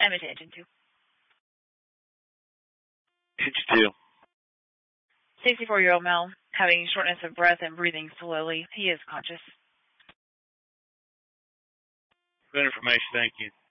Edmonton, Engine 2. Engine 2. 64-year-old male, having shortness of breath and breathing slowly. He is conscious. Good information, thank you.